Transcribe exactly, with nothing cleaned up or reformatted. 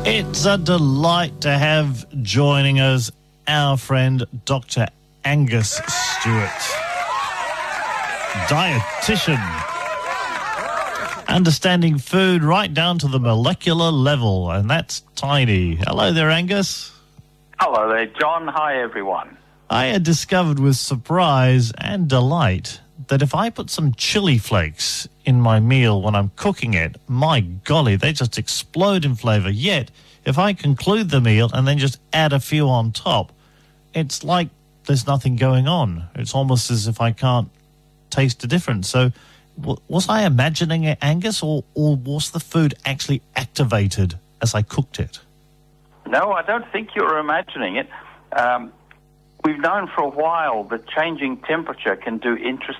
It's a delight to have joining us our friend Doctor Angus Stewart, dietitian, understanding food right down to the molecular level, and that's tiny. Hello there, Angus. Hello there, John. Hi, everyone. I had discovered with surprise and delight that if I put some chili flakes in my meal when I'm cooking it, my golly, they just explode in flavour. Yet, if I conclude the meal and then just add a few on top, it's like there's nothing going on. It's almost as if I can't taste the difference. So, w- was I imagining it, Angus, or, or was the food actually activated as I cooked it? No, I don't think you're imagining it. Um, we've known for a while that changing temperature can do interesting